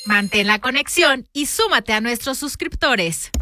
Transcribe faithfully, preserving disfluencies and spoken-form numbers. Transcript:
Mantén la conexión y súmate a nuestros suscriptores.